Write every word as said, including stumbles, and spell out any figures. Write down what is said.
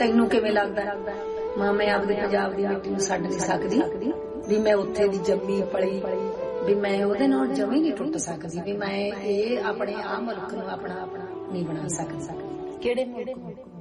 ਤੈਨੂੰ ਕਿਵੇਂ ਲੱਗਦਾ? ਮਾਂ ਮੈਂ ਆਪਦੇ ਪੰਜਾਬ ਦੀ ਮਿੱਟੀ ਨੂੰ ਛੱਡ ਨਹੀਂ ਸਕਦੀ ਵੀ ਮੈਂ ਉੱਥੇ ਦੀ ਜੰਮੀ ਪਲੀ ਵੀ ਮੈਂ ਉਹਦੇ ਨਾਲ ਜਮੀ ਨਹੀਂ ਟੁੱਟ ਸਕਦੀ ਵੀ ਮੈਂ ਇਹ ਆਪਣੇ ਆ ਮੁਲਕ ਨੂੰ ਆਪਣਾ ਆਪਣਾ ਨਹੀਂ ਬਣਾ ਸਕਦੀ। ਕਿਹੜੇ ਮੁਲਕ?